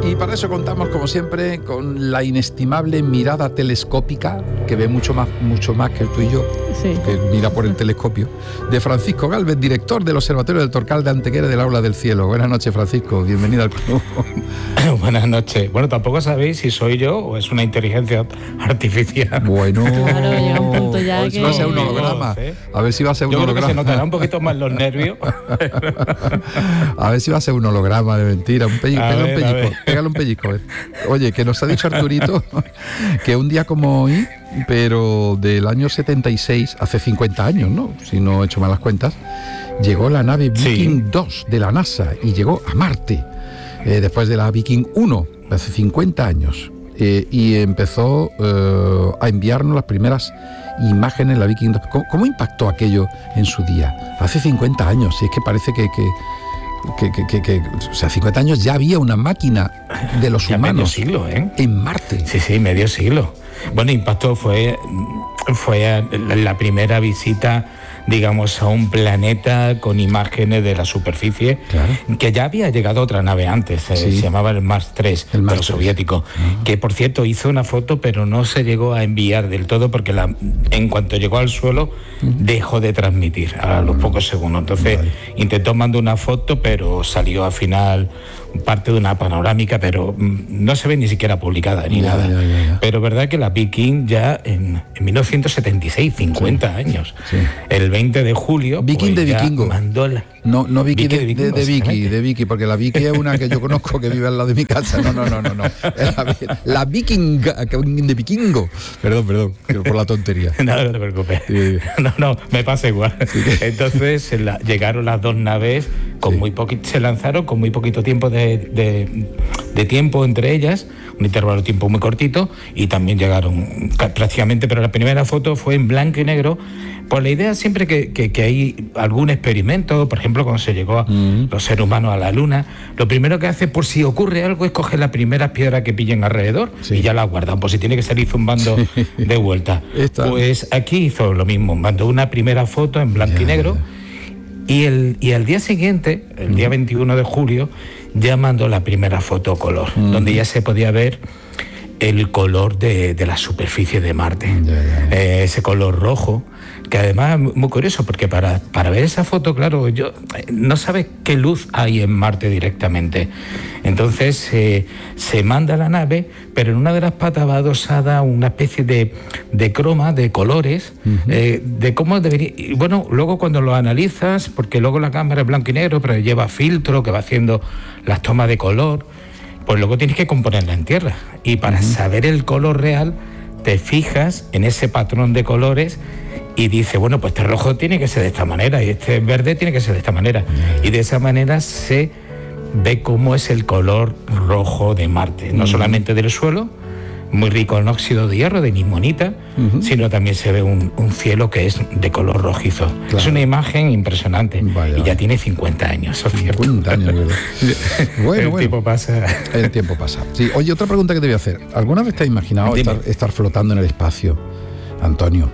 Y para eso contamos, como siempre, con la inestimable mirada telescópica, que ve mucho más que el tú y yo, sí, que mira por el telescopio, de Francisco Gálvez, director del Observatorio del Torcal de Antequera del Aula del Cielo. Buenas noches, Francisco, bienvenido al club. Buenas noches. Bueno, tampoco sabéis si soy yo o es una inteligencia artificial. Bueno, claro, llega un punto ya a ver que... si va a ser un holograma. A ver si va a ser un holograma. Yo creo que se notará un poquito más los nervios. A ver si va a ser un holograma de mentira. Pégale un pellizco. Oye, que nos ha dicho Arturito que un día como hoy, pero del año 76, hace 50 años, ¿no? Si no he hecho malas cuentas, llegó la nave Viking 2 de la NASA y llegó a Marte. Después de la Viking 1, hace 50 años, y empezó a enviarnos las primeras imágenes, la Viking 2. ¿Cómo impactó aquello en su día? Hace 50 años, y es que parece que o sea, 50 años ya había una máquina de los ya humanos medio siglo, en Marte. Sí, medio siglo. Bueno, impactó fue la primera visita, digamos, a un planeta con imágenes de la superficie, claro, que ya había llegado otra nave antes, se llamaba el Mars 3, el Mars soviético, que por cierto hizo una foto, pero no se llegó a enviar del todo porque en cuanto llegó al suelo dejó de transmitir a los pocos segundos. Entonces intentó mandar una foto, pero salió al final parte de una panorámica, pero no se ve ni siquiera publicada ni nada. Ya. Pero verdad que la Viking ya en 1976, 50 años, el 20 de julio, Viking pues de vikingo. Mandó la... No Vicky de Vicky, porque la Vicky es una que yo conozco que vive al lado de mi casa. No. La Viking de vikingo. Perdón, por la tontería. No te preocupes. Sí. No, me pasa igual. Sí. Entonces llegaron las dos naves con se lanzaron con muy poquito tiempo de tiempo entre ellas, un intervalo de tiempo muy cortito, y también llegaron prácticamente, pero la primera foto fue en blanco y negro, por la idea siempre que hay algún experimento, por ejemplo, cuando se llegó los seres humanos a la Luna, lo primero que hace por si ocurre algo es coger las primeras piedras que pillen alrededor y ya las guardan, por si tiene que salir zumbando de vuelta. Pues aquí hizo lo mismo, mandó una primera foto en blanco y negro, y al día siguiente, el día 21 de julio, ya mandó la primera foto color, donde ya se podía ver el color de la superficie de Marte, ese color rojo, que además es muy curioso, porque para ver esa foto, claro, no sabes qué luz hay en Marte directamente. Entonces se manda la nave, pero en una de las patas va adosada una especie de croma, de colores, de cómo debería... Y bueno, luego cuando lo analizas, porque luego la cámara es blanco y negro, pero lleva filtro que va haciendo las tomas de color, pues luego tienes que componerla en tierra. Y para saber el color real, te fijas en ese patrón de colores y dice, bueno, pues este rojo tiene que ser de esta manera y este verde tiene que ser de esta manera. Y de esa manera se ve cómo es el color rojo de Marte, no solamente del suelo, muy rico en óxido de hierro, de limonita, sino también se ve un cielo que es de color rojizo. Claro. Es una imagen impresionante. Y ya tiene 50 años, ¿es cierto? 50 años, ¿verdad? Bueno, tiempo pasa. El tiempo pasa. Sí, oye, otra pregunta que te voy a hacer. ¿Alguna vez te has imaginado estar flotando en el espacio, Antonio,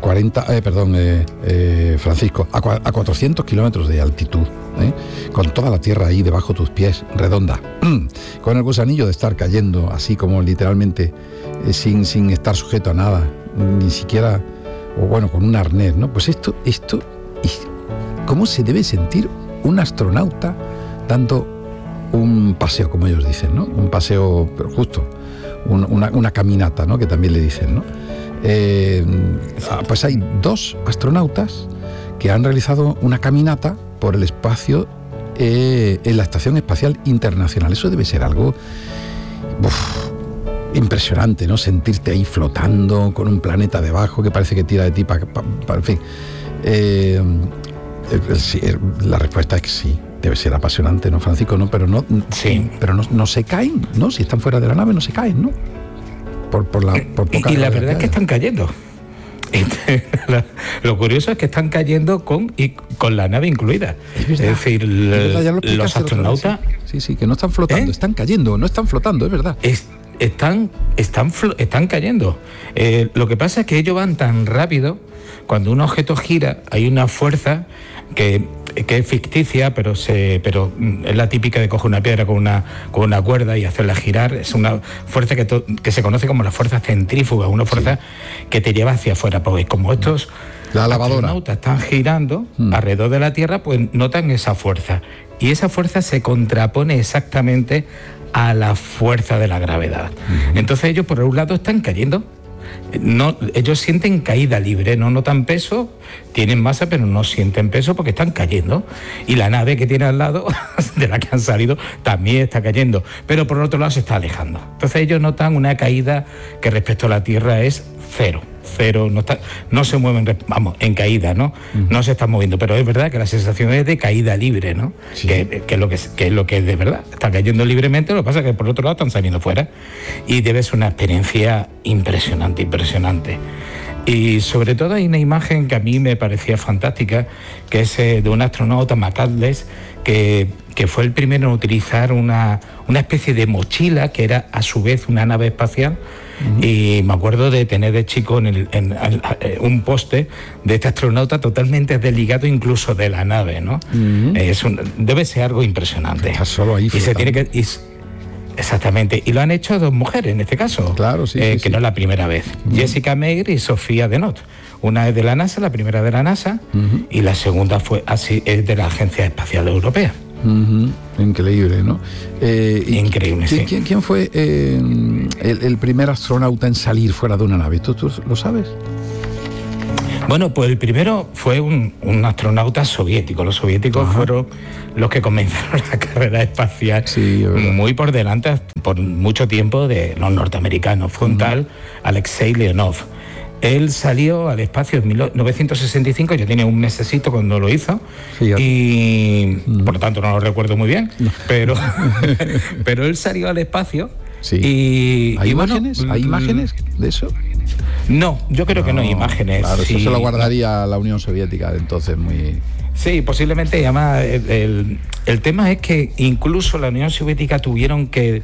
Francisco, a 400 kilómetros de altitud, con toda la tierra ahí debajo de tus pies, redonda, con el gusanillo de estar cayendo así como literalmente, sin estar sujeto a nada, ni siquiera, o bueno, con un arnés, ¿no? Pues esto, ¿cómo se debe sentir un astronauta dando un paseo, como ellos dicen, ¿no? Un paseo, pero justo, una caminata, ¿no? Que también le dicen, ¿no? Pues hay dos astronautas que han realizado una caminata por el espacio en la Estación Espacial Internacional. Eso debe ser algo impresionante, ¿no? Sentirte ahí flotando con un planeta debajo que parece que tira de ti en fin. La respuesta es que sí. Debe ser apasionante, ¿no, Francisco? ¿No? Pero no se caen, ¿no? Si están fuera de la nave no se caen, ¿no? Por poca y la verdad es que están cayendo. Lo curioso es que están cayendo con la nave incluida. Es decir, los astronautas... Sí, que no están flotando, están cayendo, no están flotando, es verdad. Están cayendo. Lo que pasa es que ellos van tan rápido, cuando un objeto gira, hay una fuerza que que es ficticia, pero es la típica de coger una piedra con una cuerda y hacerla girar. Es una fuerza que se conoce como la fuerza centrífuga, una fuerza que te lleva hacia afuera, porque como estos astronautas están girando alrededor de la Tierra, pues notan esa fuerza. Y esa fuerza se contrapone exactamente a la fuerza de la gravedad. Entonces ellos, por un lado, están cayendo. Ellos sienten caída libre, no notan peso, tienen masa, pero no sienten peso porque están cayendo. Y la nave que tiene al lado, de la que han salido, también está cayendo, pero por otro lado se está alejando. Entonces ellos notan una caída que respecto a la Tierra es cero, no se mueven, vamos, en caída, ¿no? No se están moviendo, pero es verdad que la sensación es de caída libre, ¿no? Sí. Que es lo que es de verdad. Están cayendo libremente, lo que pasa es que por otro lado están saliendo fuera. Y debe ser una experiencia impresionante. Y sobre todo hay una imagen que a mí me parecía fantástica, que es de un astronauta, McCandless, que fue el primero en utilizar una especie de mochila que era a su vez una nave espacial. Y me acuerdo de tener de chico en un poste de este astronauta totalmente desligado incluso de la nave, ¿no? Debe ser algo impresionante. Está solo ahí. Y se tiene que... Exactamente, y lo han hecho dos mujeres en este caso, claro, sí, que no es la primera vez, Jessica Meir y Sofía Denot. Una es de la NASA, la primera de la NASA, y la segunda es de la Agencia Espacial Europea. Increíble, ¿no? Increíble, sí. ¿Quién fue el primer astronauta en salir fuera de una nave? ¿Tú lo sabes? Bueno, pues el primero fue un astronauta soviético. Los soviéticos fueron los que comenzaron la carrera espacial, muy por delante, por mucho tiempo, de los norteamericanos. Fue un tal Alexei Leonov. Él salió al espacio en 1965, yo tenía un mesecito cuando lo hizo, y por lo tanto no lo recuerdo muy bien, pero él salió al espacio. Sí. ¿Hay imágenes de eso? No, yo creo que no hay imágenes. Claro, eso se lo guardaría la Unión Soviética de entonces muy... Sí, posiblemente. Además, el tema es que incluso la Unión Soviética tuvieron que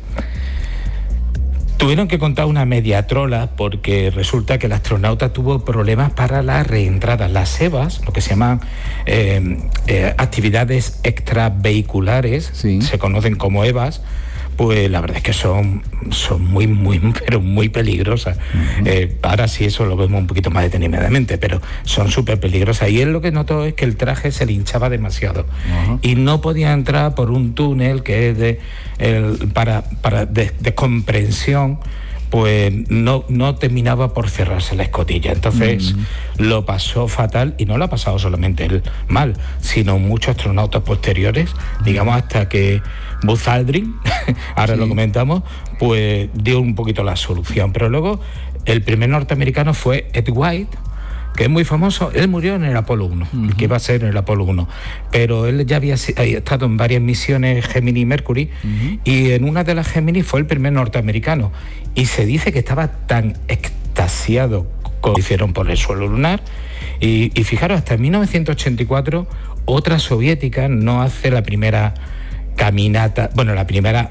contar una media trola, porque resulta que el astronauta tuvo problemas para la reentrada. Las EVAs, lo que se llaman actividades extravehiculares, se conocen como EVAs, pues la verdad es que son muy, pero muy peligrosas. Ahora sí eso lo vemos un poquito más detenidamente, pero son súper peligrosas. Y él lo que notó es que el traje se le hinchaba demasiado y no podía entrar por un túnel que es para descompresión, pues no terminaba por cerrarse la escotilla. Entonces lo pasó fatal, y no lo ha pasado solamente él mal, sino muchos astronautas posteriores, digamos hasta que Buzz Aldrin, ahora lo comentamos, pues dio un poquito la solución. Pero luego el primer norteamericano fue Ed White, que es muy famoso. Él murió en el Apolo 1, el que iba a ser en el Apolo 1, pero él ya había estado en varias misiones Gemini y Mercury, y en una de las Gemini fue el primer norteamericano, y se dice que estaba tan extasiado como hicieron por el suelo lunar. Y fijaros, hasta en 1984 otra soviética no hace la primera caminata, la primera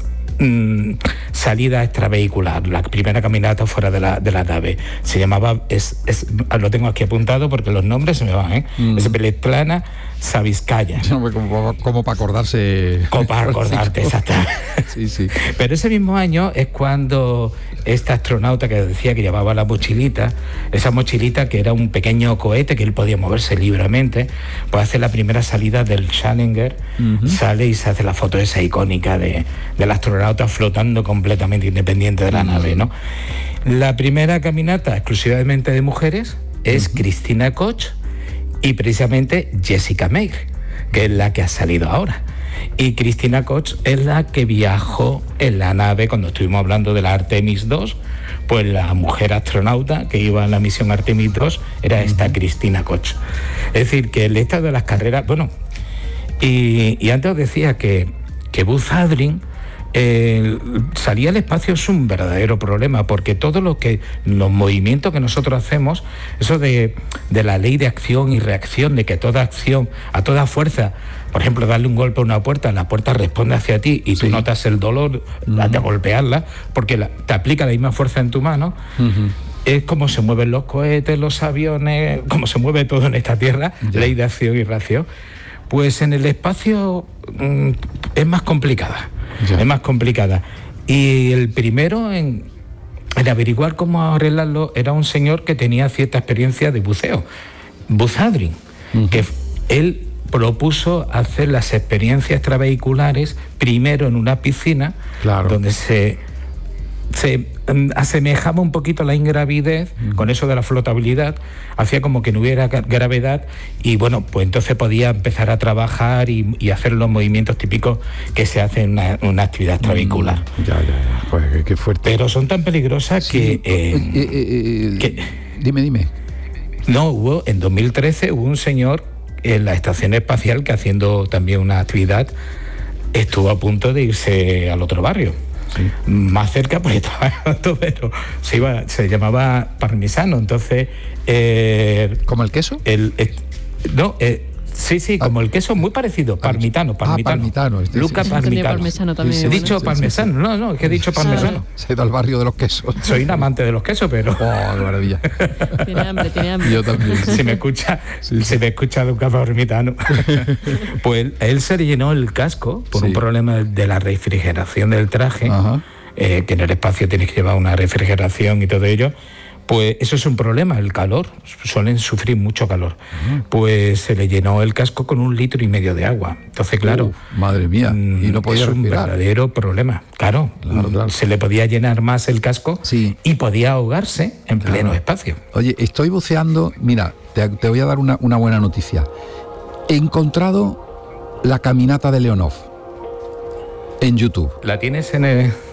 salida extravehicular, la primera caminata fuera de la nave. Se llamaba, lo tengo aquí apuntado porque los nombres se me van, es Svetlana Savitskaya. Como para acordarse. Como para acordarte, exactamente. Sí. Pero ese mismo año es cuando esta astronauta que decía que llevaba la mochilita, esa mochilita que era un pequeño cohete que él podía moverse libremente, pues hace la primera salida del Challenger, sale y se hace la foto esa icónica del astronauta flotando completamente independiente de la nave, ¿no? La primera caminata exclusivamente de mujeres es Christina Koch y precisamente Jessica Meir, que es la que ha salido ahora. Y Christina Koch es la que viajó en la nave cuando estuvimos hablando de la Artemis 2, pues la mujer astronauta que iba en la misión Artemis 2 era esta Christina Koch. Es decir, que el estado de las carreras, y antes os decía que Buzz Aldrin salir al espacio es un verdadero problema, porque los movimientos que nosotros hacemos, eso de la ley de acción y reacción, de que toda acción, a toda fuerza, por ejemplo, darle un golpe a una puerta, la puerta responde hacia ti y tú notas el dolor de golpearla, porque te aplica la misma fuerza en tu mano. Es como se mueven los cohetes, los aviones, como se mueve todo en esta tierra, ley de acción y reacción. Pues en el espacio es más complicada. Ya. Es más complicada. Y el primero en averiguar cómo arreglarlo era un señor que tenía cierta experiencia de buceo, Buzz Aldrin, que él propuso hacer las experiencias extravehiculares primero en una piscina, claro, donde se asemejaba un poquito a la ingravidez, con eso de la flotabilidad, hacía como que no hubiera gravedad, y bueno, pues entonces podía empezar a trabajar y hacer los movimientos típicos que se hacen en una actividad extravehicular. Ya, pues qué fuerte. Pero son tan peligrosas sí, que Dime. No, en 2013 hubo un señor en la estación espacial que, haciendo también una actividad, estuvo a punto de irse al otro barrio. Sí. Más cerca, pues estaba alto, pero se llamaba Parmisano. Entonces, ¿como el queso? Sí, como el queso, muy parecido, parmitano. Parmitano. Luca Parmitano. También, he dicho parmesano, no, es que he dicho parmesano. Se ha ido al barrio de los quesos. Soy un amante de los quesos, pero... ¡Oh, qué maravilla! Tiene hambre. Yo también. Si me escucha Luca Parmitano. Pues él se llenó el casco por un problema de la refrigeración del traje, que en el espacio tienes que llevar una refrigeración y todo ello. Pues eso es un problema, el calor, suelen sufrir mucho calor. Pues se le llenó el casco con 1,5 litros de agua. Entonces, claro, madre mía, y no podía respirar. Es un verdadero problema. Claro, se le podía llenar más el casco y podía ahogarse en pleno espacio. Oye, estoy buceando, mira, te voy a dar una buena noticia. He encontrado la caminata de Leonov en YouTube. ¿La tienes en el...?